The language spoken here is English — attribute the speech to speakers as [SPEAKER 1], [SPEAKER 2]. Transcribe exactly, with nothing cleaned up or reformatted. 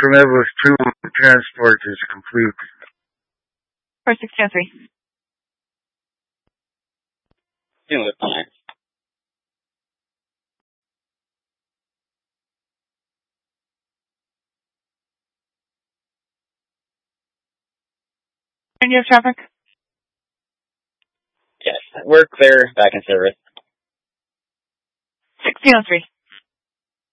[SPEAKER 1] from Everest two, transport is complete.
[SPEAKER 2] four six zero three.
[SPEAKER 3] Doing it fine.
[SPEAKER 2] And you have traffic?
[SPEAKER 3] Yes, we're clear, back in service.
[SPEAKER 2] sixteen oh three.